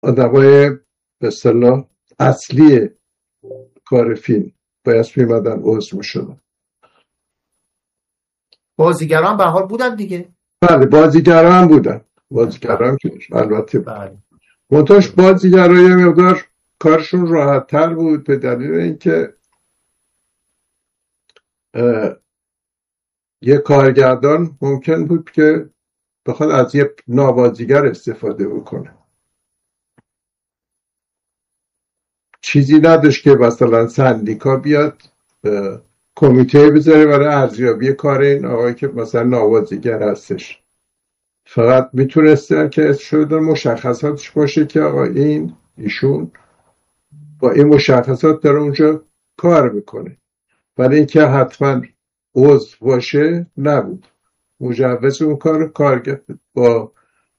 آدمای به اصطلاح اصلی کار فیلم باید میمدن عضو میشدن. بازیگران به حال بودن دیگه. بله بازیگران هم بودن، بازیگران که البته بله. منتاش بازیگران یه مقدار کارشون راحت تر بود به دلیل اینکه یه کارگردان ممکن بود که بخواد از یه نابازیگر استفاده بکنه، چیزی نداشت که مثلا سندیکا بیاد کمیته بذاره برای ارزیابی کار این آقایی که مثلا نابازیگر هستش. فقط میتونستن که شده مشخصاتش باشه که آقا ایشون با این مشخصات داره اونجا کار میکنه، ولی اینکه حتما عضو باشه نبود. مجوز اون کار با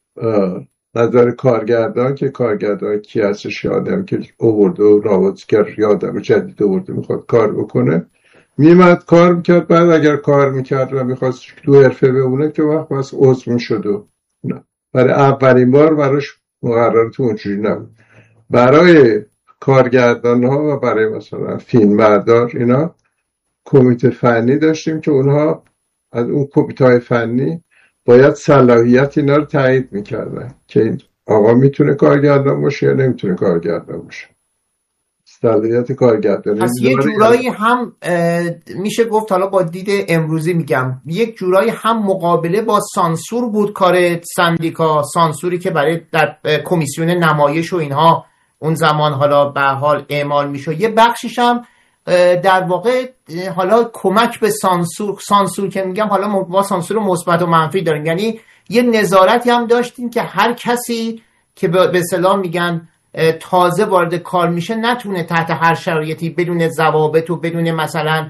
نظر کارگردان که کارگردان کی هستش، آدم که آورده و نوازگر یا آدم جدید آورده میخواد کار بکنه، میمد کار میکرد. بعد اگر کار میکرد و میخواست تو حرفه بمونه که وقت باز عضو میشد و نه. برای اولین بار براش مقررات اونجوری نبود. برای کارگردان ها و برای مثلا فیلم بردار اینا کمیته فنی داشتیم که اونها از اون کمیته های فنی باید صلاحیت اینا رو تایید میکردن که این آقا میتونه کارگردان باشه یا نمیتونه کارگردان باشه. صلاحیت کارگردانی پس یه جورایی هم میشه گفت، حالا با دید امروزی میگم، یک جورایی هم مقابله با سانسور بود کار سندیکا، سانسوری که برای در کمیسیون نمایش و اینها اون زمان حالا به حال اعمال میشه. یه بخشیش هم در واقع حالا کمک به سانسور که میگم، حالا ما سانسور مثبت و منفی داریم، یعنی یه نظارتی هم داشتیم که هر کسی که به اصطلاح میگن تازه وارد کار میشه نتونه تحت هر شرایطی بدون ضوابط و بدون مثلا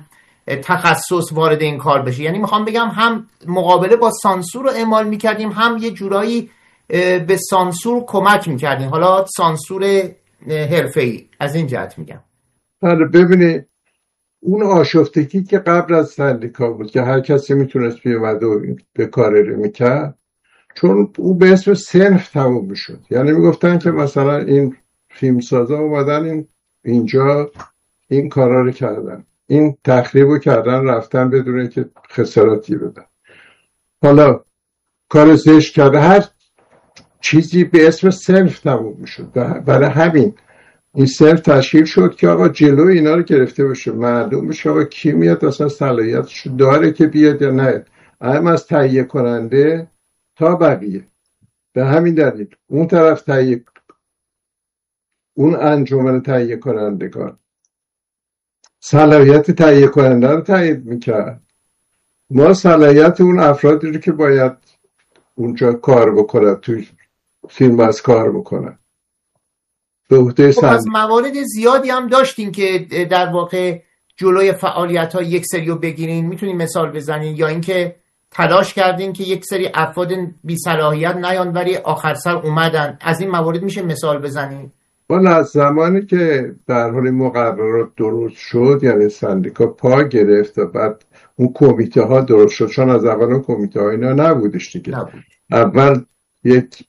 تخصص وارد این کار بشه. یعنی میخوام بگم هم مقابله با سانسور رو اعمال میکردیم، هم یه جورایی به سانسور کمک میکردیم، حالا سانسور حرفه‌ای. از این جهت میگم. بله ببینید اون آشفتگی که قبل از سندیکا بود که هر کسی میتونست بیامد و به کاری رو میکرد، چون او به اسم صنف تموم میشد. یعنی میگفتن که مثلا این فیلمسازا اومدن اینجا این کارا رو کردن، این تخریب رو کردن، رفتن بدون اینکه خساراتی بدن، حالا کار زشت کرده، هر چیزی به اسم صنف تموم میشد. برای همین این صنف تشکیل شد که آقا جلو اینا رو گرفته بشه، معلوم بشه آقا کی میاد اصلا صلاحیتش داره که بیاد یا نه، اهم از تهیه کننده تا بقیه. به همین دلیل اون طرف اون انجمن تهیه کنندگان صلاحیت تهیه کننده رو تایید میکرد، ما صلاحیت اون افرادی رو که باید اونجا کار بکنن، توی فیلم از کار بکنن. خب از موارد زیادی هم داشتیم که در واقع جلوی فعالیت ها یک سری رو بگیرین، میتونین مثال بزنین؟ یا اینکه تلاش کردین که یک سری افراد بی صلاحیت نیان ولی آخر سر اومدن؟ از این موارد میشه مثال بزنین؟ والا از زمانی که در حال مقررات درست شد، یعنی سندیکا پا گرفت و بعد اون کمیته ها درست شد، چون از اول اون کمیته ها اینا نبودش دیگه. اول یک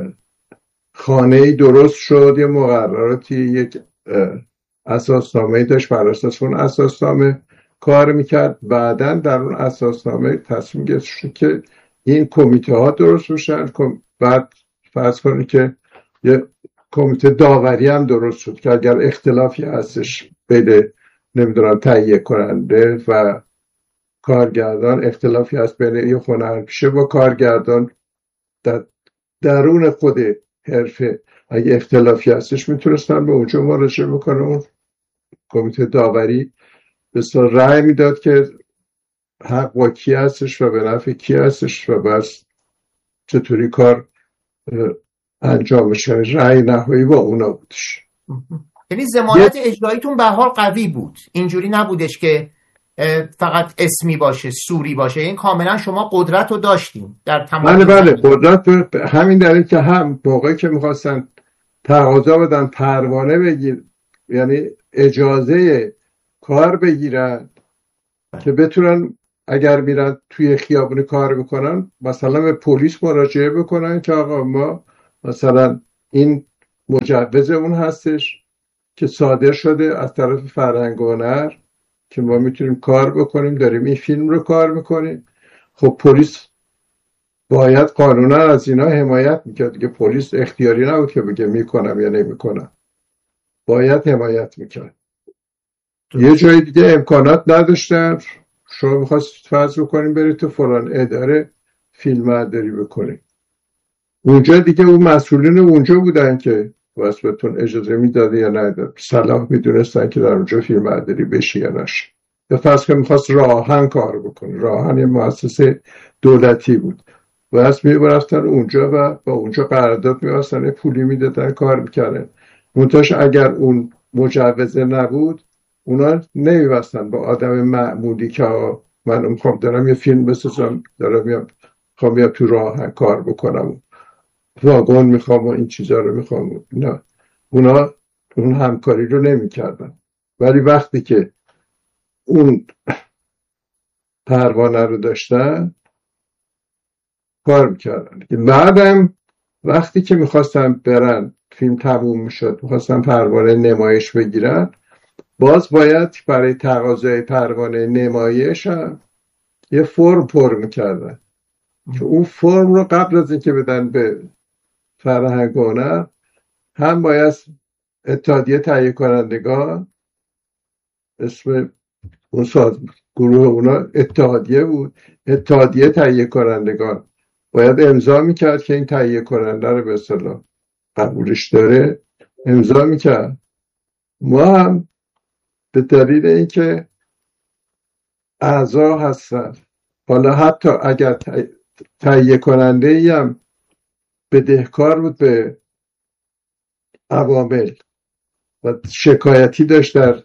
خانه‌ای درست شد، یه مقرراتی، یک اساسنامه‌ای داشت، بر اساس اون اساسنامه کار میکرد. بعدن در اون اساسنامه تصمیم گرفت شد که این کمیته ها درست بشن. بعد فرض کنید که یه کمیته داوری هم درست شد که اگر اختلافی هستش بین نمیدونم تهیه کننده و کارگردان، اختلافی هست بین یه هنرپیشه با کارگردان در درون خود حرفه، اگه اختلافی هستش میتونستن به اونجا مراجعه بکنه. اون کمیته داوری به صورت رأی میداد که حق با کی هستش و به نفع کی هستش و بس چطوری کار انجام بشه. رأی نهایی با اونا بودش. یعنی ضمانت اجراییتون به حال قوی بود، اینجوری نبودش که فقط اسمی باشه، سوری باشه. این کاملا شما قدرت رو داشتین در تمام. بله قدرت. همین دلیل که هم موقعی که میخواستن تقاضا بدن پروانه بگیر، یعنی اجازه کار بگیرن که بتونن اگر میرن توی خیابون کار بکنن مثلا به پلیس مراجعه بکنن که آقا ما مثلا این مجوز اون هستش که صادر شده از طرف فرهنگ و هنر که ما میتونیم کار بکنیم، داریم این فیلم رو کار میکنیم. خب پلیس باید قانونا از اینا حمایت میکرد که پلیس اختیاری نبود که بگه میکنم یا نمیکنم، باید حمایت میکرد. یه جای دیگه امکانات نداشتن، شما میخواست فرض بکنیم برید تو فلان اداره فیلم برداری بکنید، اونجا دیگه اون مسئولین اونجا بودن که واسهتون اجازه میداده یا نداد، صلاح میدونستن که در اونجا فیلم برداری بشه یا نشه. یا فرض که میخواست راهن کار بکنه، راهن یه مؤسسه دولتی بود، واسه میبرفتن اونجا و با اونجا قرارداد میبستن، پولی میدادن، کار میکردن. منتهاش اگر اون مجوزه نبود اونا نمیبستن با آدم معمولی که من میخوام دارم یه فیلم بسازم، دارم میخوام تو راهن کار بکنم، واگن میخوام و این چیزا رو میخوام. نه، اونا اون همکاری رو نمیکردن. ولی وقتی که اون پروانه رو داشتن کار میکردن. بعدم وقتی که میخواستن برن فیلم تموم میشد میخواستن پروانه نمایش بگیرن، باز باید برای تقاضای پروانه نمایش هم یه فرم پر میکردن که اون فرم رو قبل از اینکه بدن به فرهنگ و هنر هم باید اتحادیه تهیه کنندگان، اسم اون گروه اونا اتحادیه بود، اتحادیه تهیه کنندگان باید امضا میکرد که این تهیه کننده رو به اصطلاح قبولش داره، امضا میکرد. ما هم به دلیل اینکه اعضا هستن، حالا حتی اگر تهیه کننده ای هم بدهکار بود به عوامل و شکایتی داشت در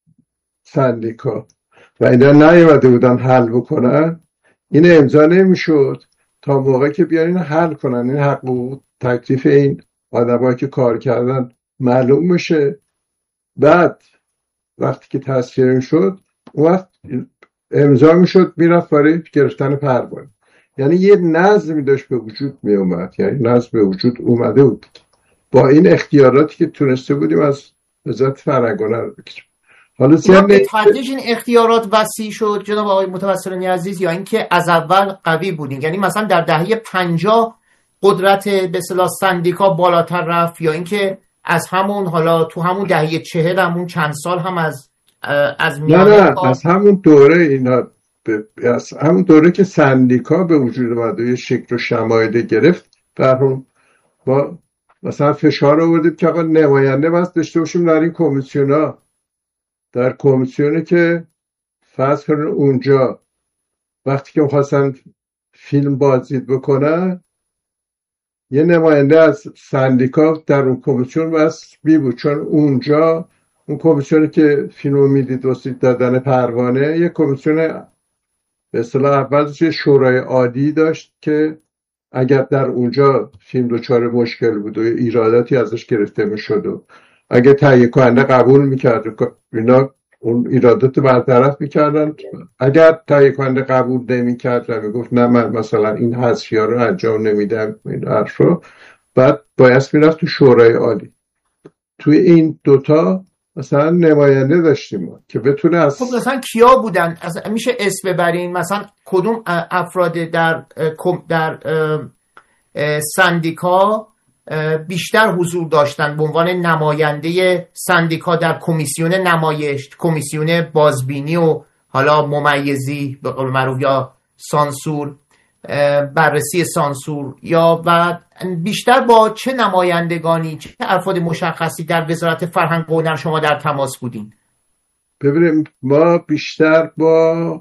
سندیکا و اینا نیومده بودن حل بکنن، این امضا نمیشد تا موقعی که بیان این حل کنن، این حقوق تکلیف این آدمایی که کار کردن معلوم بشه. بعد وقتی که تصویر شد اون وقت امضا میشد، میرفت برای گرفتن پروانه. یعنی یه نظمی داشت به وجود می اومد، یعنی نظم به وجود اومده بود. با این اختیاراتی که تونسته بودیم از وزارت فرهنگ و هنر بگیریم. حالا به تدریج این اختیارات وسیع شد جناب آقای متوسلانی عزیز، یا اینکه از اول قوی بودین؟ یعنی مثلا در دهه 50 قدرت به اصطلاح سندیکا بالاتر رفت، یا اینکه از همون حالا تو همون دهه 40 همون چند سال هم از نه از همون دوره اینا از همون دوره که سندیکا به وجود اومد و یه شکل و شمایل گرفت، با مثلا فشار آوردیم که آقا نماینده بس داشته باشیم در این کمیسیونا، در کمیسیونی که فرض کنن اونجا وقتی که می‌خواستن فیلم بازدید بکنن یه نماینده از سندیکا در اون کمیسیون بس بود، چون اونجا اون کمیسیونی که فیلمو میدید واسه دادن پروانه یه کمیسیون به اصطلاح اولش یه شورای عالی داشت که اگر در اونجا فیلم دچار مشکل بود و ایراداتی ازش گرفته میشد و اگه تهیه کننده قبول میکرد اینا اون ایرادات برطرف میکردن، اگر تهیه کننده قبول نمیکرد و میگفت نه من مثلا این حذفی‌ها رو انجام نمیدم این حرف رو، بعد باید میرفت تو شورای عالی. توی این دوتا مثلا نماینده داشتیم ما که بتونه از خب مثلا کیا بودن؟ میشه اسم ببرین؟ مثلا کدوم افراد در سندیکا بیشتر حضور داشتن به عنوان نماینده سندیکا در کمیسیون نمایش، کمیسیون بازبینی و حالا ممیزی به قول معروف یا سانسور، بررسی سانسور، یا بعد بیشتر با چه نمایندگانی، چه افراد مشخصی در وزارت فرهنگ و هنر شما در تماس بودین؟ ببینیم ما بیشتر با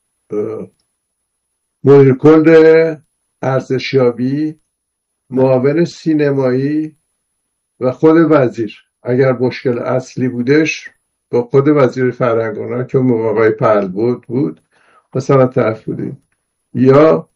مدیر کل ارزشیابی، معاون سینمایی و خود وزیر، اگر مشکل اصلی بودش با خود وزیر فرهنگ و هنر که آقای پهلوود بود مثلا طرف بودیم، یا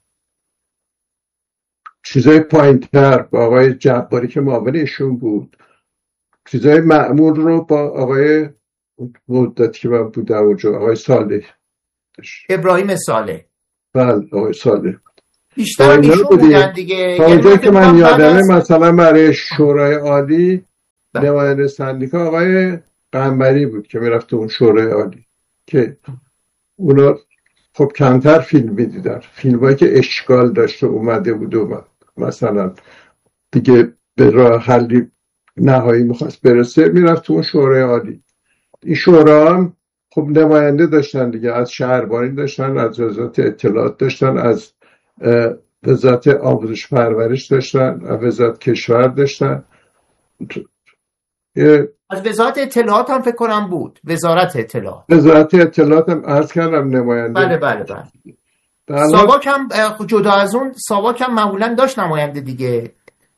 چیزای پایین‌تر با آقای جباری که معاون ایشون بود، چیزای معمول رو با آقای مدتی که من بودم اونجا آقای صالح، ابراهیم صالح. بله آقای صالح بیشتر ایشون بودن دیگه. تا اونجایی که من یادمه مثلا برای شورای عالی نماینده سندیکا آقای قنبری بود که میرفت اون شورای عالی، که اونا خب کمتر فیلم میدیدن، فیلمایی که اشکال داشته اومده بود و مثلا دیگه به راه حلی نهایی میخواست برسه میرفت تو اون شورای عالی. این شورا هم خب نماینده داشتن دیگه، از شهربانی داشتن، از وزارت اطلاعات داشتن، از وزارت آموزش پرورش داشتن، از وزارت کشور داشتن، از وزارت اطلاعات هم فکر کنم بود، وزارت اطلاعات هم عرض کردم نماینده. بله. ساواک هم جدا از اون، ساواک هم معمولا داشت نماینده دیگه.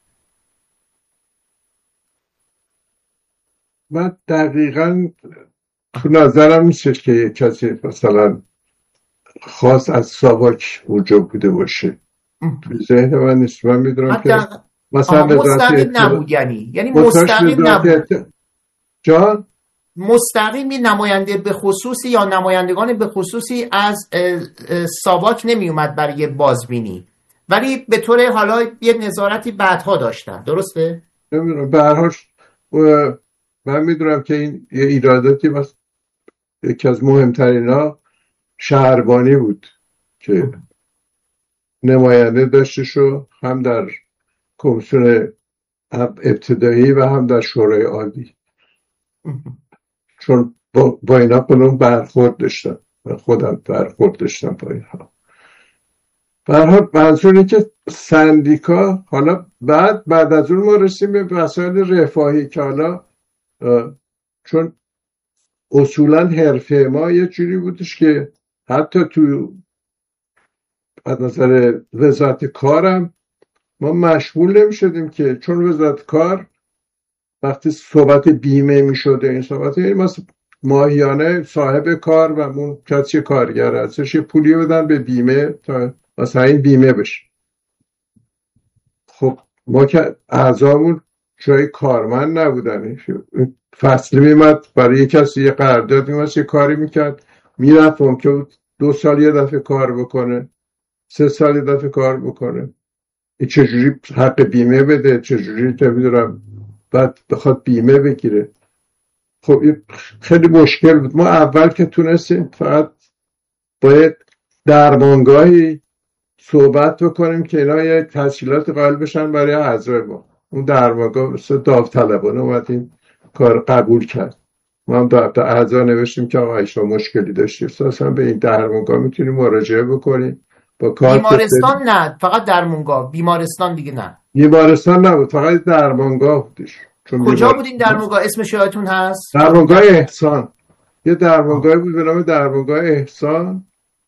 من دقیقاً تو نظرم نیستش که یک کسی مثلا خاص از ساواک وجود بوده باشه، تو ذهن من نیست. من میدونم که مثلا مستقیم نبود، یعنی مستقیم نبود. جان مستقیمی نماینده به خصوصی یا نمایندگان به خصوصی از ساواک نمی اومد برای بازبینی، ولی به طور حالا یه نظارتی بعدها داشتن، درسته؟ نمیدونم، به هر حال من میدونم که این یه ایراداتی بس یکی از مهمترینا شهربانی بود که نماینده داشتشو هم در کمیسیون ابتدایی و هم در شورای عالی، چون با اینا کنون برخورد داشتم و خودم برخورد داشتم با اینها. برحال منظوری که سندیکا حالا بعد از اون ما رسیم به مسائل رفاهی که حالا چون اصولا حرفه ما یه جوری بودش که حتی تو از نظر وزارت کارم ما مشغول نمی شدیم، که چون وزارت کار وقتی صحبت بیمه می شده، این صحبت مثلا ماهیانه صاحب کار و اون کسی کارگر هستش یه پولی بدن به بیمه تا مثلا این بیمه بشه. خب ما که اعضامون جای کارمند نبودن، فصلی میمد برای یه کسی یه قرارداد میمد یه کاری میکرد، میرفت که 2 سال یه دفعه کار بکنه، 3 سال یه دفعه کار بکنه، این چجوری حق بیمه بده، چجوری نمیدونم بعد بخواد بیمه بگیره. خب خیلی مشکل بود. ما اول که تونستیم فقط باید درمانگاهی صحبت بکنیم که اینا یه تسهیلات قائل بشن برای اعضای ما. اون درمانگاه مثل داوطلبانه اومدیم کار قبول کرد. ما هم در اعضا نوشتیم که آقا ایشون مشکلی داشتیم اساسا به این درمانگاه میتونیم مراجعه بکنیم. با بیمارستان نه، فقط درمانگاه، بیمارستان دیگه نه. بیمارستان نبود، فقط درمانگاه بودش. کجا بود این درمانگاه؟ اسمش یادتون هست؟ درمانگاه احسان. یه درمانگاه بود به نام درمانگاه احسان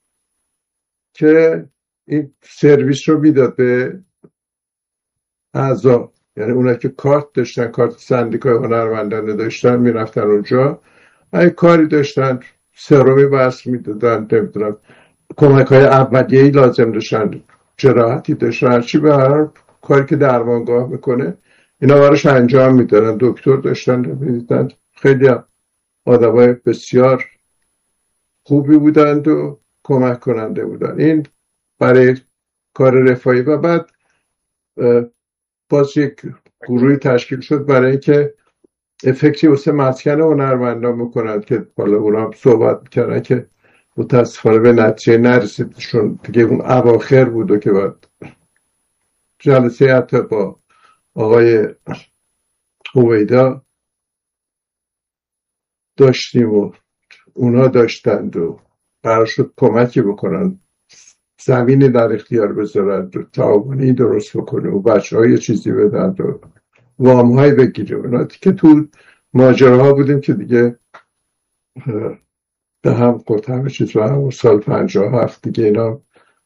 که این سرویس رو میداد به اعضا، یعنی اونا که کارت داشتن، کارت سندیکای هنرمندانه داشتن، میرفتن اونجا اگه کاری داشتن سرومی بس میدادن، نمیدونم کمک های اولیه‌ای لازم داشتن، جراحتی داشتن، هرچی به هر کاری که درمانگاه میکنه اینا براش انجام میدادن. دکتر داشتن میدیدن، خیلی آدمای بسیار خوبی بودند و کمک کننده بودن. این برای کار رفاهی. و بعد باز یک گروهی تشکیل شد برای اینکه افکتی واسه مسکن هنرمندان میکنند که حالا اونا هم صحبت میکردن که متاسفانه به نتیجه نرسید، چون دیگه اون اواخر بود و که بعد جلسه حتی با آقای هویدا داشتیم و اونا داشتند و قرار شد کمکی بکنن، زمینی در اختیار بذارن و تعاونی درست بکنه و بچه های چیزی بدن و وام های بگیره. اونا که تو ماجراها بودیم که دیگه به هم قطع همه چیز و هم سال 57 دیگه اینا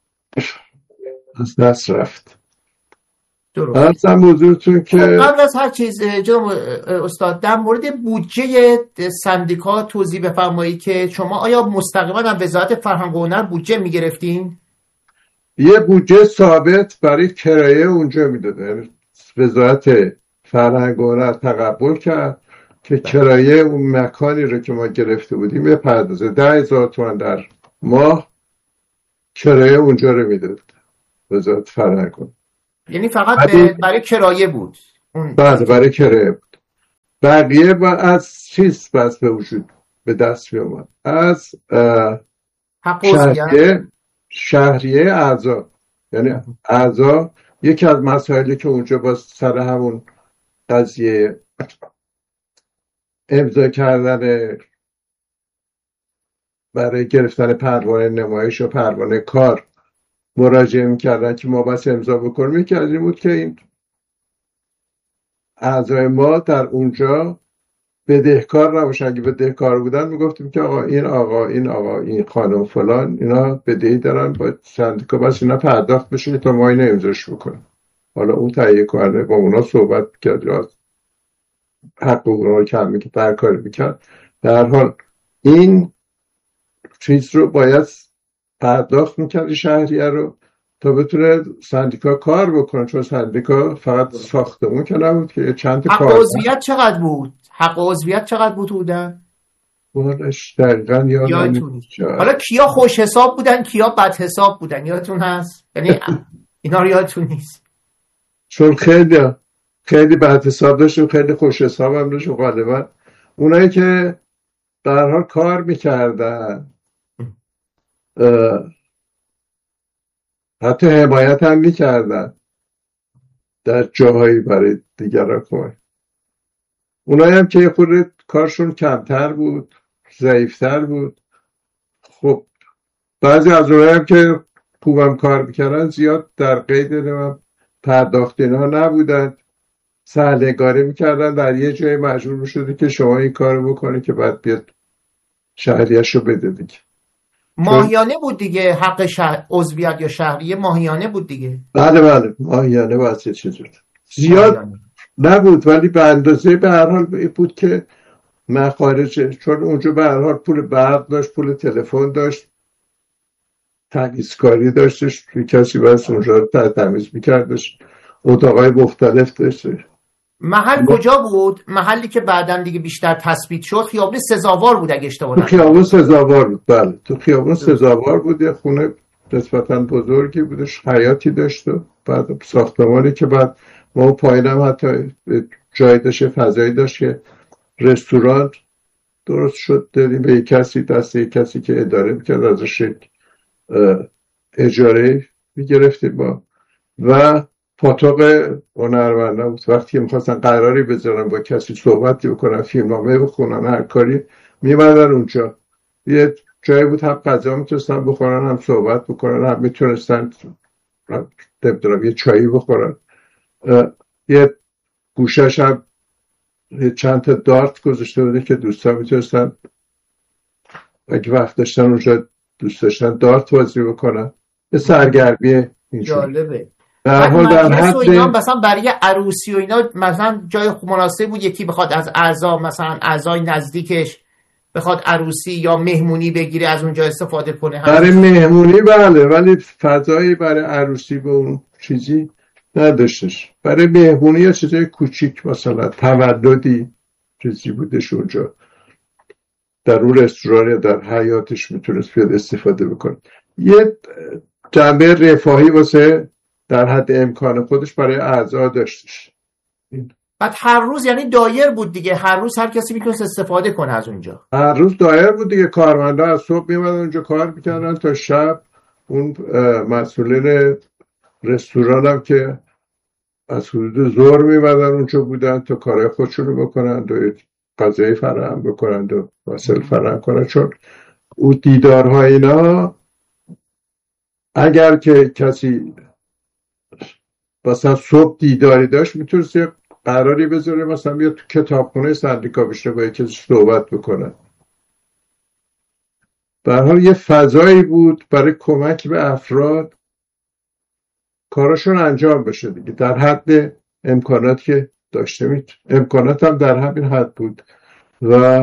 از دست رفت. درست. موضوعتون که قبل از هر چیز جناب استاد در مورد بودجه سندیکا توضیح بفرمایید که شما آیا مستقیما از وزارت فرهنگ و هنر بودجه میگرفتین؟ یه بودجه ثابت برای کرایه اونجا میدادن. وزارت فرهنگ و هنر تقبل کرد که کرایه اون مکانی رو که ما گرفته بودیم بپردازه. 10,000 تومان در ماه کرایه اونجا رو میداد وزارت فرهنگ و هنر. یعنی فقط برای کرایه بود؟ بله برای کرایه بود. بقیه با از چیز بس به وجود به دست می اومد، از حق عضویت. شهریه اعضا. یعنی اعضا یکی از مسائلی که اونجا با سر همون قضیه امضا کردن برای گرفتن پروانه نمایش و پروانه کار مراجعه میکردن که ما بس امضا بکنیم، یکی از این بود که این اعضای ما در اونجا بدهکار نباشن. اگه بدهکار بودن میگفتیم که این خانم فلان اینا بدهی دارن با سندیکا، بس اینا پرداخت بشه تا ما اینو امضاش بکنیم. حالا اون تهیه کننده با اونا صحبت کرد یا حق اونا رو کم میکرد در کاری میکرد. در حال این چیز رو باید پرداخت میکرد شهریه رو تا بتونه سندیکا کار بکنه، چون سندیکا فقط ساختمون که نبود که چند تا حق کار. عضویت چقدر بود؟ حق عضویت چقدر بود بودن؟ بودش دقیقا یادتون نیست. حالا کیا خوش حساب بودن کیا بد حساب بودن یادتون هست؟ یعنی اینا رو یادتون نیست؟ چون خیلی بد حساب داشت و خیلی خوش حساب هم داشت و غالبا اونایی که در حال کار میکردن حتی حمایت هم میکردن در جاهایی برای دیگران کمک. اونایی هم که خود کارشون کمتر بود، ضعیفتر بود، خب بعضی از اونایی هم که خوبم کار میکردن زیاد در قید پرداخت اینها نبودن، سهلنگاری میکردن، در یه جای مجبور میشده که شما این کارو بکنی که بعد بیاد شهریه‌اش رو بده دیگه. ماهیانه بود دیگه حق عضویت یا شهریه ماهیانه بود دیگه. بله ماهیانه واسه چیزی زیاد نبود، ولی به اندازه به هر حال بود که مخارج، چون اونجا به هر حال پول برق داشت، پول تلفن داشت، تمیزکاری داشتش، کسی بس اونجا رو تمیز میکردش، اتاقای مختلف داشت. محل کجا بود؟ محلی که بعدن دیگه بیشتر تثبیت شد خیابون سزاوار بود اگه اشتباه نکنم. تو خیابون سزاوار بود. بله تو خیابون سزاوار بود، یه خونه نسبتا بزرگی بودش، حیاتی داشت و بعد ساختمانی که بعد ما پایین هم حتی جای داشت، فضایی داشت که رستوران درست شد، دادیم به یک کسی، دست یک کسی که اداره میکرد، ازش اجاره میگرفتیم با و پاتوق هنرمنده بود. وقتی که میخواستن قراری بذارن با کسی صحبتی بکنن، فیلمنامه بخونن، هر کاری میمدن اونجا. یه جایی بود هم غذا میتونستن بخورن، هم صحبت بکنن، هم میتونستن یه چایی بخورن. یه گوشش هم چند تا دارت گذاشته بوده که دوستان میتونستن اگه وقت داشتن اونجا دوست داشتن دارت بازی بکنن. یه سرگرمی اینجا جالبه. در مجلس و اینا مثلا برای عروسی و اینا مثلا جای مناسب بود یکی بخواد از اعضا مثلا اعضای نزدیکش بخواد عروسی یا مهمونی بگیره از اونجا استفاده کنه؟ برای مهمونی بله، ولی فضایی برای عروسی به اون چیزی نداشتش. برای مهمونی یا چیزای کوچیک مثلا تولدی چیزی بودش اونجا در اون رستوران یا در حیاتش میتونست بیاد استفاده بکنه. یه جنبه رفاهی واسه در حد امکان خودش برای اعضا داشتش. بعد هر روز یعنی دایر بود دیگه، هر روز هر کسی میتونست استفاده کنه از اونجا. هر روز دایر بود دیگه، کارمندا از صبح میمدن اونجا کار میکردن تا شب. اون مسئولین رستوران هم که از حدود ظهر میمدن اونجا بودن تا کارهای خودشون رو بکنن و غذای فراهم بکنن و وسایل فراهم کنن. چون اون دیدارها اینا اگر که کسی مثلا صبح دیداری داشت میتونست یه قراری بذاره مثلا بیاد تو کتابخونه سندیکا بشه با کسی صحبت بکنه. به هر حال یه فضایی بود برای کمک به افراد کاراشون انجام بشه دیگه در حد امکانات که داشته. امکانات هم در همین حد بود. و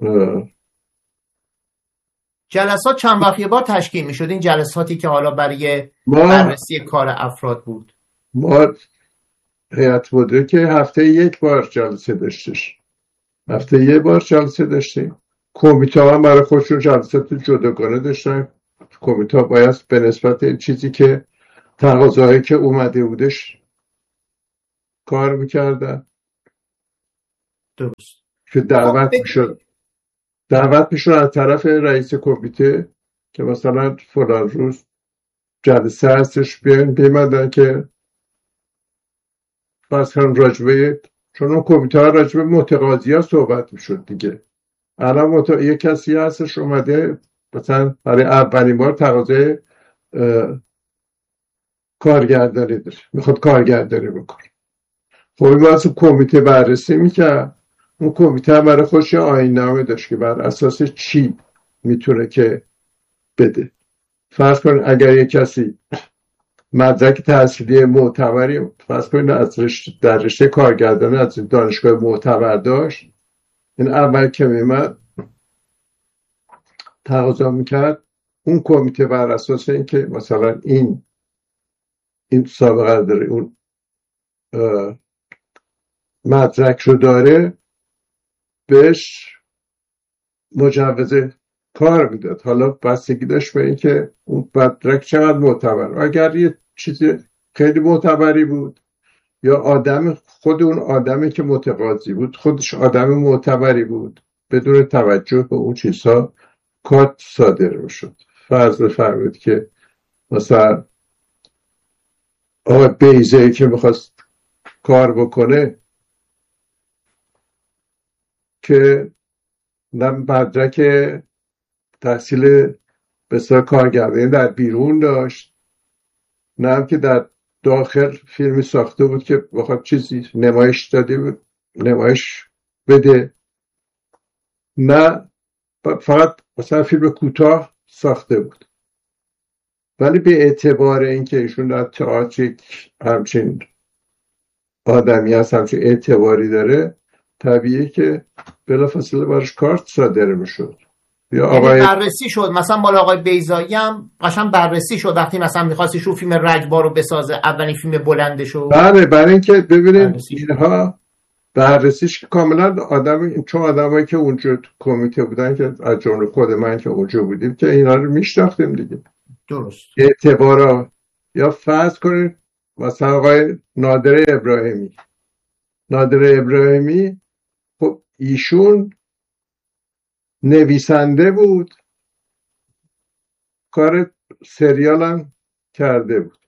جلسات چند وقت یه بار تشکیل میشد؟ این جلساتی که حالا برای بررسی کار افراد بود. ما هیئت مدیره که هفته یک بار جلسه داشتش، هفته یک بار جلسه داشتیم. کمیته هم برای خودشون جلسات جداگانه داشتن. کمیته باید به نسبت این چیزی که تقاضاهایی که اومده بودش کار میکردن. درست. که خب دعوت میشد از طرف رئیس کمیته که مثلا فلان روز جلسه هستش، بیمدن که فرض کنم راجبه، چون اون کمیته ها راجبه متقاضی ها صحبت میشد دیگه. الان یه کسی هستش اومده مثلا برای اولین بار تقاضای کارگردانی داره، میخواد کارگردانی بکنه. خب این واسه کمیته بررسی میکرد. اون کمیته هم برای خودش آیین‌نامه داشت که بر اساس چی میتونه که بده. فرض کن اگر یه کسی مدرک تحصیلی معتبری فرض کن در رشته کارگردانی از دانشگاه معتبر داشت، این اول که میمد تقاضا میکرد، اون کمیته بر اساس این که مثلا این سابقه داره، اون مدرک رو داره، بهش مجوز کار میداد. حالا بستگی داشت به این که اون مدرک چقدر معتبر. اگر یه چیز خیلی معتبری بود یا خود اون آدمی که متقاضی بود خودش آدم معتبری بود، بدون توجه به اون چیزها کار صادر میشد. فرض بفرمایید که مثلا آقای بیضه‌ای که میخواست کار بکنه که نه مدرک تحصیل بسیار کارگردانی در بیرون داشت، نه هم که در داخل فیلمی ساخته بود که بخواد چیزی نمایش داده بود نمایش بده، نه فقط مثلا فیلم کوتاه ساخته بود، ولی به اعتبار اینکه ایشون در تئاتر همچین آدمی هست، همچین اعتباری داره، طبیعیه که بلافاصله براش کارت صادر میشد. یا آقای بررسی شد، مثلا مال آقای بیضایی هم قشنگ بررسی شد وقتی مثلا می‌خواستش رو فیلم رگبار رو بسازه، اولین فیلم بلندشو. بله، برای اینکه ببینید اینها بررسیش کاملا چون آدمایی که اونجا تو کمیته بودن که از جمله خود من که اونجا بودیم که اینا رو میشناختیم دیگه. درست. اعتبارا یا فرض کنید مثلا آقای نادر ابراهیمی خب ایشون نویسنده بود، کار سریال هم کرده بود،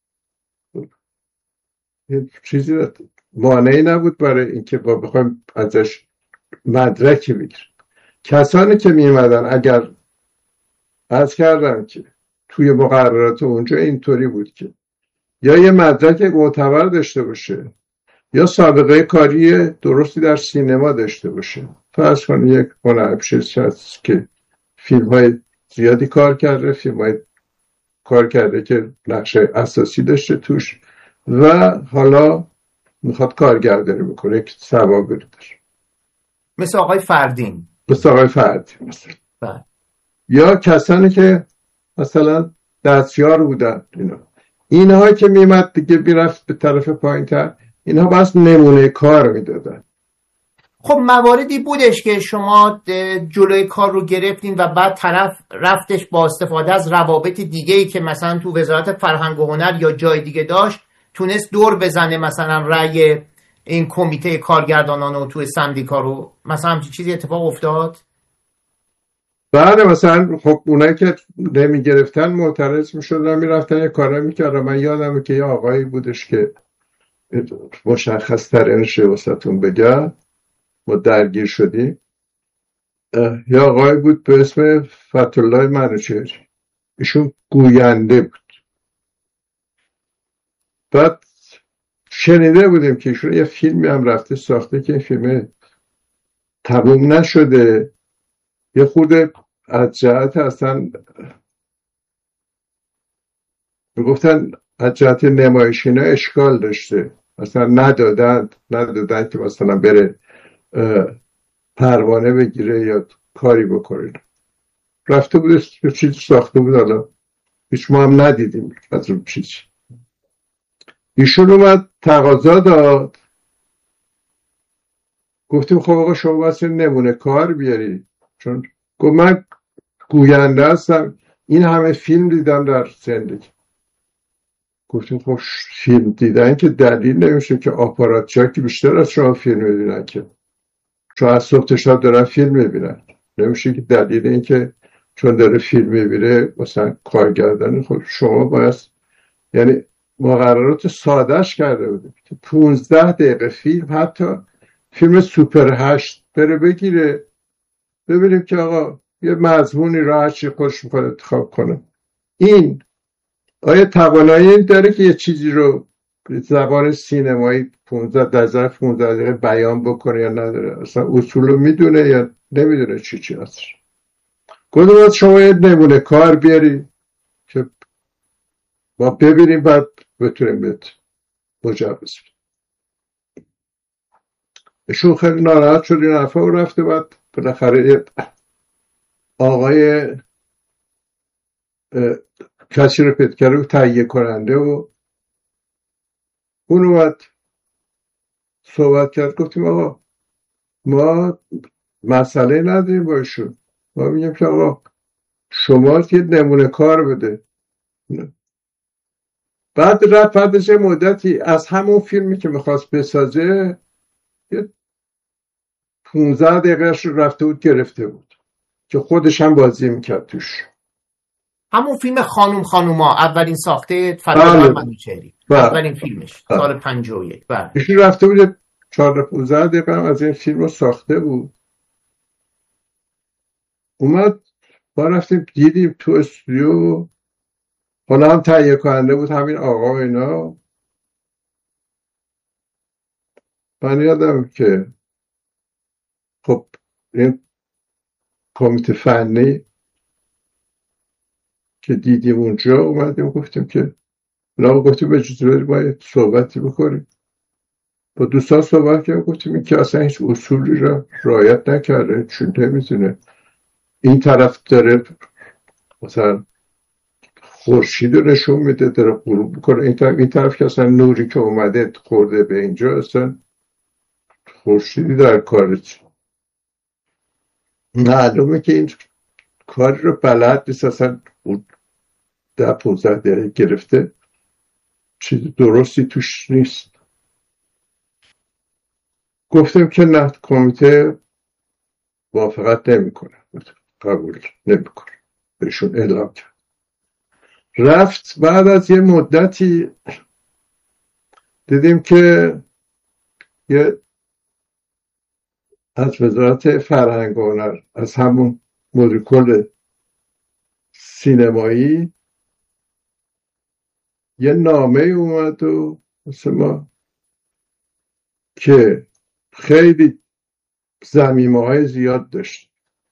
چیزی مانعی نبود برای اینکه بخوایم ازش مدرکی بگیریم. کسانی که میمدن، اگر عرض کردم که توی مقررات اونجا اینطوری بود که یا یه مدرک معتبر داشته باشه یا سابقه کاری درستی در سینما داشته باشه. فرض کن یک هنرپیشه هست که فیلم های زیادی کار کرده که نقش اساسی داشته توش و حالا میخواد کارگردانی بکنه که ثوابی داره، مثل آقای فردین مثلا. یا کسانی که مثلا دستیار بودن، اینها که میمد دیگه بیرفت به طرف پایین تر، اینها بس نمونه کار میدادن. خب مواردی بودش که شما جلوی کار رو گرفتین و بعد طرف رفتش با استفاده از روابط دیگه‌ای که مثلا تو وزارت فرهنگ و هنر یا جای دیگه داشت، تونست دور بزنه مثلا رأی این کمیته کارگردانان و تو سندیکا رو، مثلا همچین چیزی اتفاق افتاد؟ بله، مثلا خب اونایی که نمی گرفتن معترض میشدن، میرفتن یه کارا میکردن. من یادمه که یه آقایی بودش که مشخص ترینش واسهتون بگم، ما درگیر شدیم. یه آقایی بود به اسم فتح‌الله منوچهری، ایشون گوینده بود. بعد شنیده بودیم که ایشون یه فیلمی هم رفته ساخته که این فیلم تموم نشده، یه خورده از جهت اصلا میگفتن از جهت نمایشینا اشکال داشته، مثلا ندادن که مثلا بره پروانه بگیره یا کاری بکنه. رفته بود یه چیزی ساخته بود، حالا هیچ ما هم ندیدیم از اون چیزی. ایشون اومد تقاضا داد، گفتیم خب آقا شما باید نمونه کار بیاری، چون گفت من گوینده هستم، این همه فیلم دیدم در زندگی. گفتیم خب فیلم دیدن که دلیل نمیشه که آپاراتچی که بیشتر از شما فیلم دیدن که. چون از صبح تا شب دارن فیلم میبینن. نمیشه که دلیل این که چون داره فیلم میبینه مثلا کارگردان خود شما باید، یعنی مقررات سادهش کرده بوده که 15 دقیقه فیلم، حتی فیلم سوپر 8 بره بگیره ببینیم که آقا یه مضمونی را هر چی خوش میکنه انتخاب کنه. این آیا توانایی داره که یه چیزی رو زبان سینمایی 15 دقیقه بیان بکنه یا نداره؟ اصلا اصول رو میدونه یا نمیدونه چی هست؟ گفتم شما یه نمونه کار بیاری که ما ببینیم بعد بتونیم بهت مجوز بدیم. ایشون خیلی ناراحت شد این حرفا و رفته. بعد بالاخره آقای کسی رو پیدا کرده و تهیه کننده و اون اومد صحبت کرد. گفتیم آقا ما مسئله نداریم با ایشون، ما میگیم که آقا شما یه نمونه کار بده. بعد رفت بعدش یه مدتی از همون فیلمی که میخواست بسازه یه 15 دقیقهش رو رفته بود گرفته بود که خودش هم بازی میکرد توش. همون فیلم خانوما اولین ساخته فرهاد منوچهری، اولین فیلمش سال 51. بله ایشون رفته بود 14-15 دقیقه از این فیلم رو ساخته بود. اومد ما رفتیم دیدیم تو استودیو، حالا هم تهیه کننده بود همین آقا و اینا. من یادم که خب این کمیته فنی که دیدیم اونجا اومدیم گفتیم که گفتیم به جزوری باید صحبتی بکنیم. با دوستان صحبت کردیم گفتیم این که اصلا هیچ اصولی را رعایت نکرده، چون نمیتونه این طرف داره مثلا خورشید رو نشون میده داره غروب میکنه، این طرف که اصلا نوری که اومده خورده به اینجا اصلا خورشیدی در کارش معلومه که این کاری رو بلد نیست، اصلا 10-15 دقیقه گرفته چیز درستی توش نیست. گفتم که نه کمیته موافقت نمیکنه، قبول نمیکنه، بهشون اعلام کرد. رفت بعد از یه مدتی دیدیم که یه از وزارت فرهنگ و هنر از همون مدیر کل سینمایی یه نامه اومد و مثل ما که خیلی ضمیمه‌های زیاد داشت.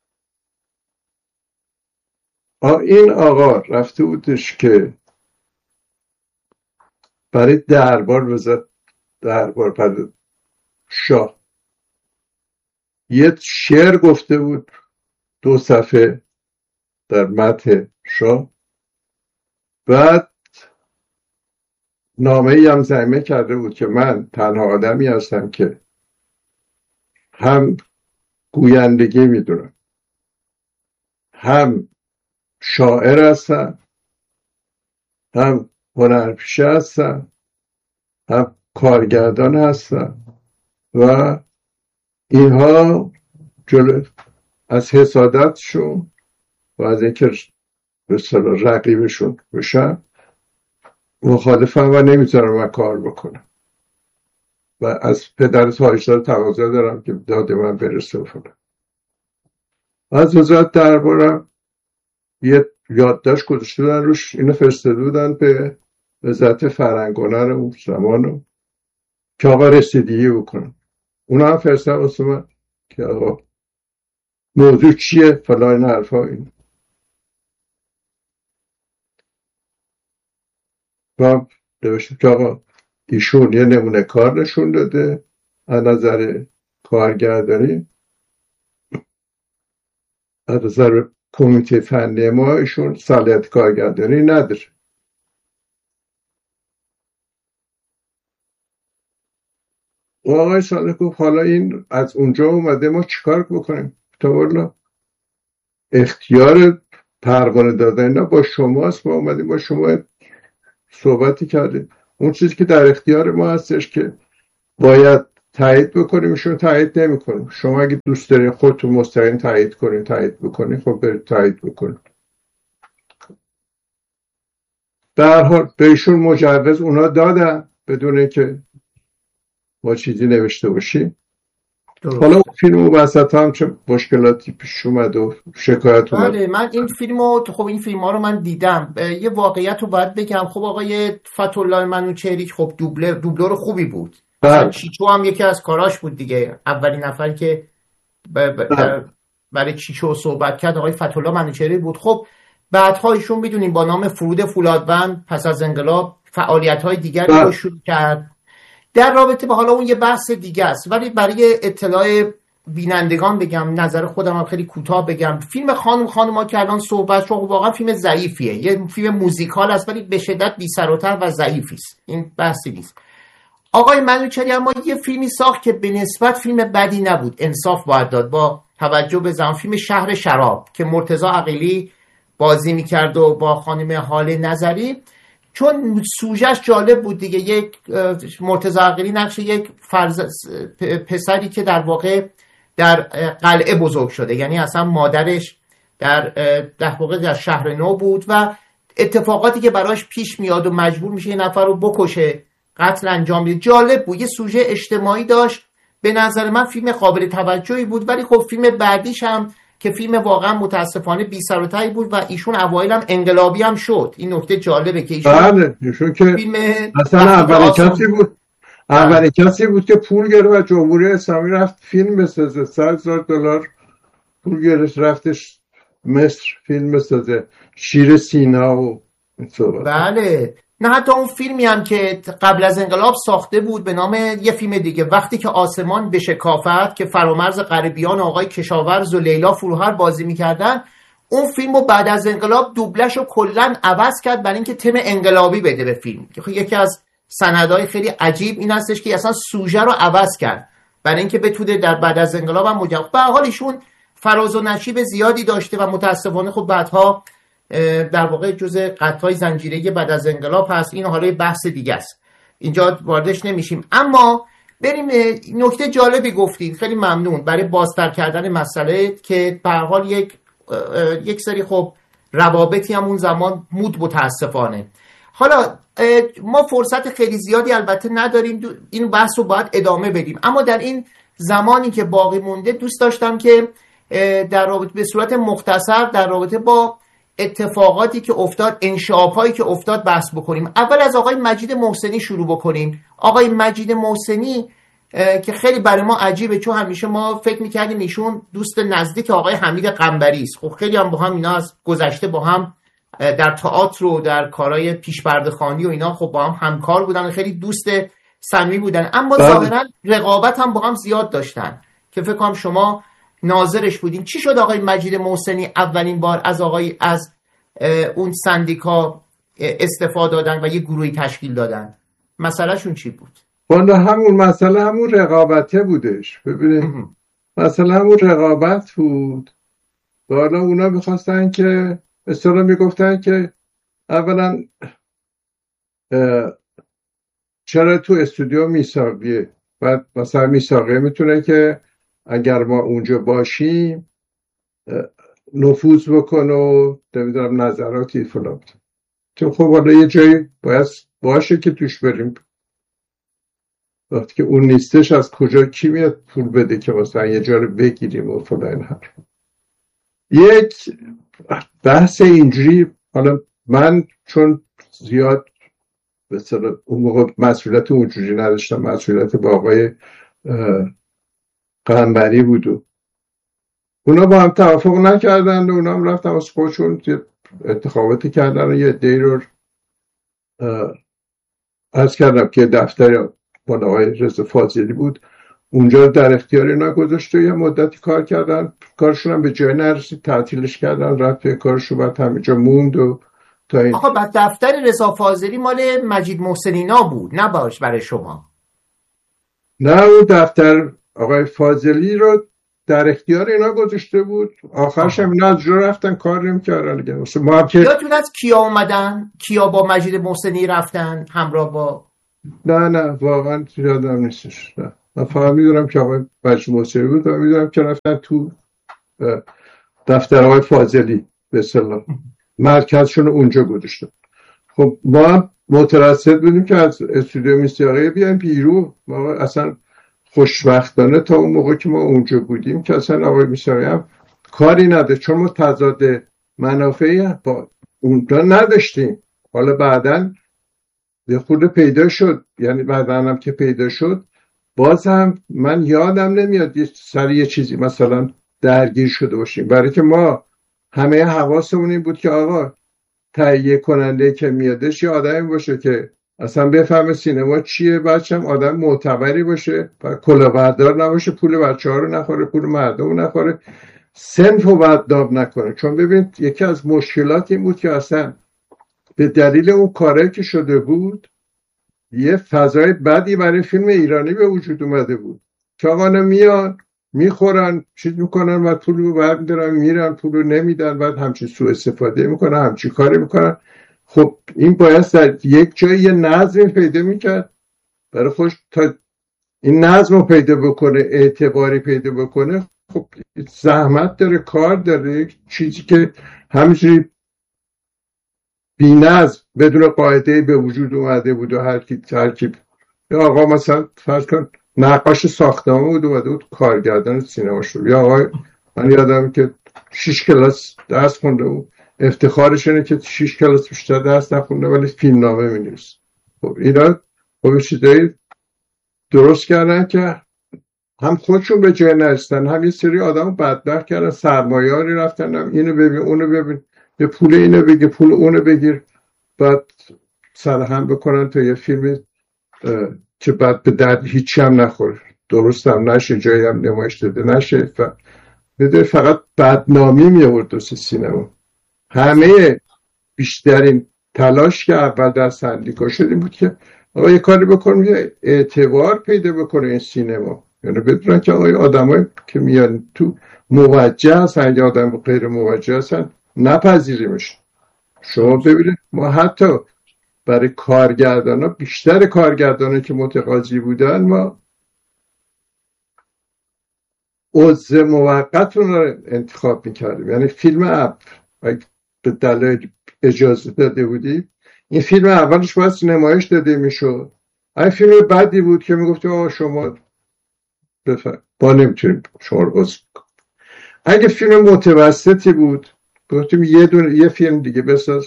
این آقا رفته بودش که برای دربار بعد شاه یه شعر گفته بود 2 صفحه در مدح شاه. بعد نامه‌ای هم ضمیمه کرده بود که من تنها آدمی هستم که هم گویندگی میدونم، هم شاعر هستم، هم هنرپیشه هستم، هم کارگردان هستم و اینها جلو از حسادتشون و از اینکه به اصطلاح رقیبشون بشن مخالفم و نمیتونم من کار بکنم و از پدر تاریخ‌دار تقاضا دارم که داد من برسه و فلان. از وزارت دربارم یه یادداشت گذاشته بودن روش، اینو فرستاده بودن به وزارت فرهنگ و هنر اون زمانو که آقا رسیدگی بکنن. اونا هم فرستادن واسه من که آقا موضوع چیه فلان حرفا. این و نوشتم که آقا ایشون یه نمونه کار نشون داده از نظر کارگردانی، از نظر کمیته فنی ما ایشون صلاحیت کارگردانی نداره. و آقای صالح گفت حالا این از اونجا اومده ما چیکار بکنیم؟ تا والا اختیار پروانه دادن نه با شماست، ما اومدیم با شما صحبتی کردیم. اون چیزی که در اختیار ما هستش که باید تایید بکنیم، ایشون تایید نمیکنیم. شما اگه دوست دارین خودتون مستقیم تایید کنین، تایید بکنین، خب برید تایید بکنین. به هر حال به ایشون مجوز اونا دادن بدون اینکه ما چیزی نوشته باشیم. حالا اون فیلم وسط هم چه مشکلاتی پیش اومد و شکایت اومد. بله، من این فیلمو، خب این فیلم‌ها رو من دیدم. یه واقعیت رو باید بگم. خب آقای فتح‌الله منوچهری خب دوبلور خوبی بود. مثلا چیچو هم یکی از کاراش بود دیگه. اولین نفری که برای چیچو صحبت کرد آقای فتح‌الله منوچهری بود. خب بعدها ایشون میدونیم با نام فرود فولادوند پس از انقلاب فعالیت‌های دیگری رو شروع کرد در رابطه با، حالا اون یه بحث دیگه است، ولی برای اطلاع بینندگان بگم، نظر خودم هم خیلی کوتاه بگم، فیلم خانوما که الان صحبت شد واقعا فیلم ضعیفیه. یه فیلم موزیکال است ولی به شدت بی سر و ته و ضعیفی است. این بحثی نیست. آقای منوچهری اما یه فیلمی ساخت که به نسبت فیلم بدی نبود، انصاف باید داد، با توجه به زمان، فیلم شهر شراب که مرتضی عقیلی بازی میکرد و با خانم هاله نظری، چون سوژهش جالب بود دیگه. یک مرتضی عقیلی نقش یک پسری که در واقع در قلعه بزرگ شده، یعنی اصلا مادرش در واقع در شهر نو بود و اتفاقاتی که براش پیش میاد و مجبور میشه یه نفر رو بکشه، قتل انجام بده. جالب بود، یه سوژه اجتماعی داشت. به نظر من فیلم قابل توجهی بود، ولی خب فیلم بعدیش هم که فیلم واقعا متاسفانه بی سر و ته بود و ایشون اوایل هم انقلابی هم شد. این نکته جالبه که ایشون که فیلم اصلا اولین کسی بود که پول گرفت و جمهوری اسلامی رفت فیلم بسازه. $100,000 پول گرفت رفتش مصر فیلم بسازه، شیر سینا و صحبت. بله، نه حتی اون فیلمی هم که قبل از انقلاب ساخته بود به نام یه فیلم دیگه، وقتی که آسمان بشکافد، که فرامرز غریبیان آقای کشاورز و لیلا فروهر بازی میکردن. اون فیلمو بعد از انقلاب دوبلشو کلا عوض کرد برای اینکه تم انقلابی بده به فیلم. یکی از سندهای خیلی عجیب این هستش که اصلا سوژه رو عوض کرد برای اینکه بتونه در بعد از انقلاب هم به هر حال ایشون فراز و نشیب زیادی داشته و متاسفانه خب بعدها در واقع جزء قطعای زنجیره بعد از انقلاب هست. این حالا بحث دیگه است، اینجا واردش نمیشیم. اما بریم، نکته جالبی گفتید، خیلی ممنون برای بازتر کردن مسئله که به هر حال یک سری خب روابطی هم اون زمان مود متاسفانه. حالا ما فرصت خیلی زیادی البته نداریم، این بحث رو باید ادامه بدیم، اما در این زمانی که باقی مونده دوست داشتم که در رابطه به صورت مختصر در رابطه با اتفاقاتی که افتاد، انشعاب‌هایی که افتاد بحث بکنیم. اول از آقای مجید محسنی شروع بکنیم. آقای مجید محسنی که خیلی برای ما عجیبه، چون همیشه ما فکر می‌کردیم ایشون دوست نزدیک آقای حمید قنبری است. خب خیلی هم با هم اینا از گذشته با هم در تئاتر و در کارهای پیش‌پرده‌خوانی و اینا خب با هم همکار بودن، خیلی دوست صمیمی بودن، اما ظاهراً رقابت هم با هم زیاد داشتن که فکر کنم شما ناظرش بودین. چی شد آقای مجید محسنی اولین بار از اون سندیکا استفاده دادن و یه گروهی تشکیل دادن؟ مسئله شون چی بود؟ والا همون مسئله همون رقابته بودش. ببینید مسئله همون رقابت بود. والا اونا میخواستن که اصطلاحاً میگفتن که اولا چرا تو استودیو میساقیه، بعد مثلا میساقیه میتونه که اگر ما اونجا باشیم نفوذ بکن و نمیدونم نظراتی فلان، چون خب حالا یه جایی باید باشه که توش بریم. وقتی که اون نیستش از کجا کی میاد پول بده که مثلا یه جا رو بگیریم و فلان. هر یک بحث اینجوری. حالا من چون زیاد مثلا اون موقع مسئولیت اونجوری نداشتم، مسئولیت با آقای قنبری بود و اونا با هم توافق نکردن و اونا هم رفتن از خودشون انتخاباتی کردن و یه دی رو عرض کردم که دفتر با آقای رضا فاضلی بود اونجا در اختیار اینا گذاشته، یه مدتی کار کردن، کارشون هم به جای نرسید، تعطیلش کردن، رفت کارشو بعد همینجا موند و تا این. آقا بعد دفتر رضا فاضلی مال مجید محسنینا بود، نه باش برای شما؟ نه، اون دفتر آقای فاضلی رو در اختیار اینا گذاشته بود، آخرش هم اینا از جا رفتن کار نمی‌کردن دیگه. ما هم که یادتون از کیا اومدن؟ کیا با مجید محسنی رفتن همراه با؟ نه واقعا یادم نیستش. نه من فقط میدونم که آقای مجید موسوی بود و میدونم که رفتن تو دفتر آقای فاضلی به اصطلاح مرکزشون اونجا گذاشتن. خب ما هم مترصد بودیم که از استودیو موسیقی بیایم بیرون. ما اصلا خوشبختانه تا اون موقع که ما اونجا بودیم که اصلا آقای موسوی هم کاری نداشت، چون ما تضاد منافعی با اونجا نداشتیم. حالا بعدن یه خورده پیدا شد، یعنی بعدن هم که پیدا شد باز هم من یادم نمیاد سر یه چیزی مثلا درگیر شده باشیم، برای که ما همه حواسمون این بود که آقا تهیه کننده که میادش یه آدمی باشه که اصلا بفهمه سینما چیه، بچه‌م آدم معتبری باشه و کلاهبردار نباشه، پول بچه‌ها رو نخوره، پول مردم رو نخوره، صنف رو بدنام نکنه. چون ببین یکی از مشکلات این بود که اصلا به دلیل اون کاری که شده بود یه فضای بدی برای فیلم ایرانی به وجود اومده بود که آقا میان میخورن چیز میکنن و پول رو برمیدارن میرن، پول رو نمیدن، بعد همچین سوء استفاده میکنن، همچین کاری میکنن. خب این باید در یک جایی یه نظم پیدا میکرد برای خوش تا این نظم رو پیدا بکنه، اعتباری پیدا بکنه. خب زحمت داره، کار داره. یک چیزی که همینجوری بی نظم بدون قاعده به وجود اومده بود و هر کی ترکیب. یا آقا مثلا فرض کن نقاش ساختمان بود اومده بود کارگردان سینما شد، یا آقا من یادم که 6 کلاس درس خونده بود، افتخارش اینه که 6 کلاس بیشتر درس نخونده ولی فیلمنامه می‌نویسه. خب اینا خب چیزایی درست کردن که هم خودشون به جای نرسیدن، هم یه سری آدم بدبخت کردن، سرمایه‌ای رفتن هم اینو ببین اونو ببین، یه پول اینو بگیر پول اونو بگیر، بعد سرهم بکنن تا یه فیلم که بعد به درد هیچی هم نخوره، درست هم نشه، جایی هم نمایش داده نشه، فقط بدنامی می‌آورد دو سینما. همه بیشترین تلاش که اول در سندیکا شد این بود که آقا یه کاری بکنم یه اعتبار پیدا بکنه این سینما، یعنی بدونن که آقای آدمایی که میان تو موجه هستن یا آدم غیر موجه هستن نپذیریمش. شما ببینید ما حتی برای کارگردان ها، بیشتر کارگردان که متقاضی بودن، ما عضو موقت رو انتخاب میکردیم. یعنی فیلم به دلایل اجازه داده بودیم این فیلم اولش باید نمایش داده میشد، این فیلم بعدی بود که میگفتیم آقا شما با نمیتونیم شما رو عضو کنیم. اگه فیلم متوسطی بود گفتیم یه فیلم دیگه بساز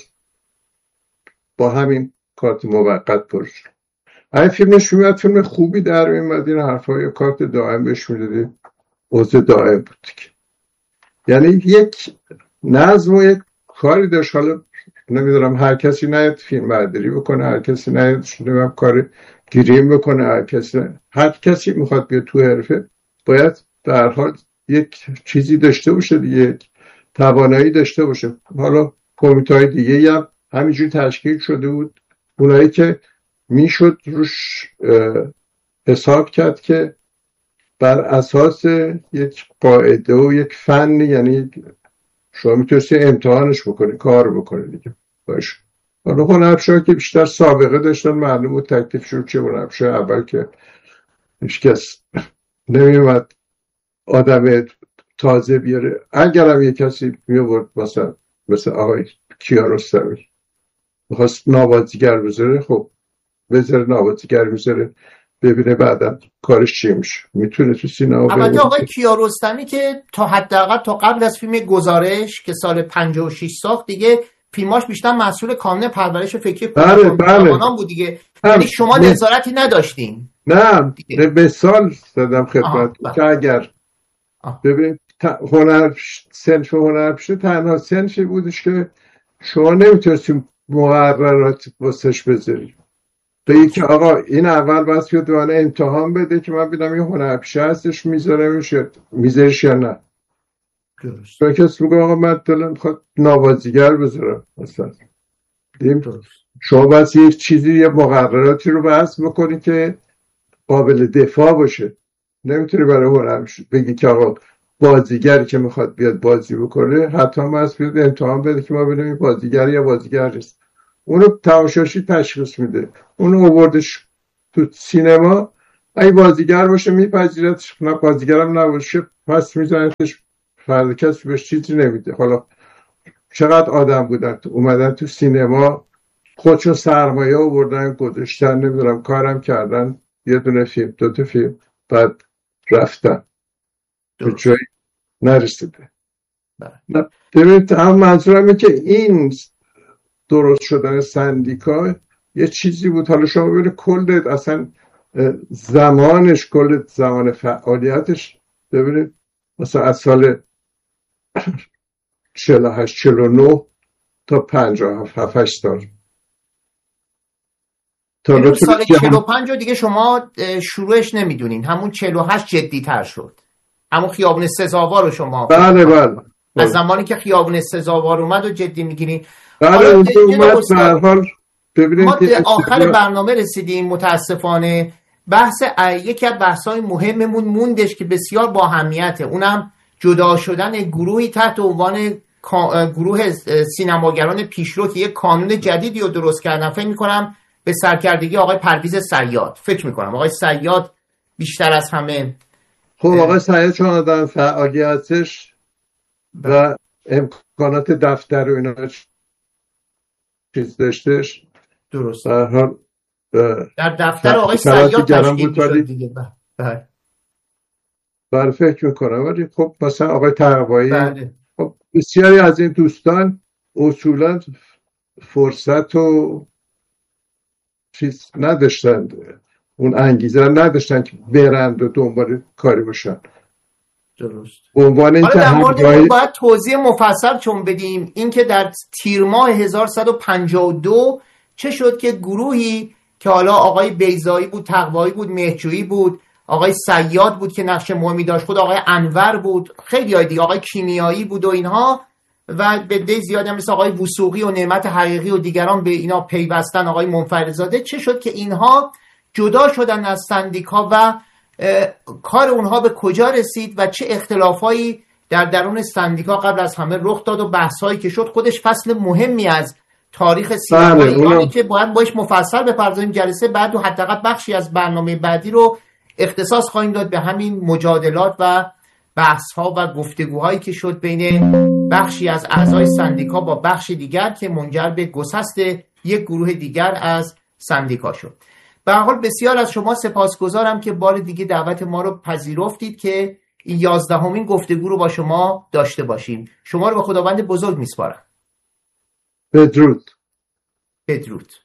با همین کارت موقت پرش. این فیلمش میاد فیلم خوبی در میاد، این حرفای کارت دائم بهش میدادیم، عضو دائم بود دیگه. یعنی یک نظم و یک کاری داشت. حالا نمیدونم هر کسی نیاد فیلم برداری بکنه، هر کسی نیاد کار گریم بکنه، هر کسی میخواد بیاد تو حرفه باید در حال یک چیزی داشته باشه، یک توانایی داشته باشه. حالا کمیته‌های دیگه هم همینجوری تشکیل شده بود، اونایی که میشد روش حساب کرد که بر اساس یک قاعده و یک فن، یعنی شما میتونستی امتحانش بکنی، کار بکنی دیگه باشه. حالا هنرپیشه‌ها که بیشتر سابقه داشتن معلوم بود تکلیفشون چه. هنرپیشه اول که هیچ کس نمیومد آدم تازه بیاره، اگرم یک کسی میورد مثلا آقای کیارستمی میخواست نوازیگر بذاره، خب بذاره نوازیگر بذاره ببینه بعدا کارش چی میشه، میتونه تو سینما. البته آقای کیارستمی که تا حداقل تا قبل از فیلم گزارش که سال 56 ساخت دیگه فیلماش بیشتر مسئول کانون پرورش فکری جوانان بود دیگه. یعنی شما نظارتی نداشتین؟ نه به سال زدم خدمت که اگر ببینید صنف هنرپیشه تنها صنفی بودش که شما نمیتونستیم مقررات واسش بذاریم. بگید که آقا این اول بس که دوانه امتحان بده که من ببینم یه هنرپیشه هستش میذارش یا نه. تو کسی میگه آقا من دلم میخواد نوازیگر بذارم مثلا، شما بس یک چیزی یه مقرراتی رو بحث بکنی که قابل دفاع باشه. نمیتونی برای هنرپیشه بگی که آقا بازیگری که میخواد بیاد بازی بکنه حتما بس بیاد امتحان بده که ما ببینیم بازیگر یا بازیگر نیست. اونو تماشاشی تشخیص میده. اونو آوردش تو سینما اگه بازیگر باشه میپذیرتش، نه بازیگرم نباشه پس میزنتش، فردا کسی بهش چیزی نمیده. حالا چقدر آدم بودن اومدن تو سینما خودشون سرمایه آوردن گذاشتن، نمیدونم کارم کردن، یه دونه فیلم 2 تا فیلم بعد رفتن به درست. جایی نرسیده. بله. نه ببینید هم منظورم اینه که این درست شدن سندیکا یه چیزی بود. حالا شما ببینید کل اصلا زمانش، کل زمان فعالیتش ببینید مثلا از سال 48 49 تا 57 8 سال تا سال 45 رو دیگه شما شروعش نمیدونین، همون 48 جدی تر شد، همون خیابون سزاوار رو شما بله از زمانی که خیابون سزاوار اومد و جدی میگیرین. بله اون اومد به هر حال ببینید ما به آخر برنامه رسیدیم متاسفانه. یکی از بحث‌های مهممون موندش که بسیار با اهمیته، اونم جدا شدن گروهی تحت عنوان گروه سینماگران پیشرو که یک کانون جدیدی رو درست کردن. فکر می‌کنم به سرکردگی آقای پرویز صیاد، فکر می‌کنم آقای صیاد بیشتر از همه. خب آقای صیاد چون آدم فعالیتش و امکانات دفتر و اینا چیز داشتش، درست در حال در دفتر آقای صیاد تشکیل شد دیگه. بله فکر میکنم. ولی خب مثلا آقای تقوایی خب بسیاری از این دوستان اصولا فرصت و چیز نداشتن، اون انگیزه نداشتن که برند و دنبال کاری باشن. درست. حالا در مورد اون باید توضیح مفصل چون بدیم این که در تیر ماه 1152 چه شد که گروهی که حالا آقای بیضایی بود، تقوایی بود، مهرجویی بود، آقای صیاد بود که نقش مهمی داشت، خود آقای انور بود، خیلی های دیگه، آقای کیمیایی بود و اینها، و به عده زیادی هم مثل آقای وثوقی و نعمت حقیقی و دیگران به اینا پیوستن، آقای منفردزاده. چه شد که اینها جدا شدن از سندیکا و کار اونها به کجا رسید و چه اختلافایی در درون سندیکا قبل از همه رخ داد و بحثایی که شد. خودش فصل مهمی از تاریخ سینما ایرانی که باید باش مفصل بپردازیم. جلسه بعد و حداقل بخشی از برنامه بعدی رو اختصاص خواهیم داد به همین مجادلات و بحث‌ها و گفتگوهایی که شد بین بخشی از اعضای سندیکا با بخش دیگر که منجر به گسست یک گروه دیگر از سندیکا شد. به هر حال بسیار از شما سپاسگزارم که بار دیگه دعوت ما رو پذیرفتید که این 11مین گفتگو رو با شما داشته باشیم. شما رو به خداوند بزرگ میسپارم. بدرود. بدرود.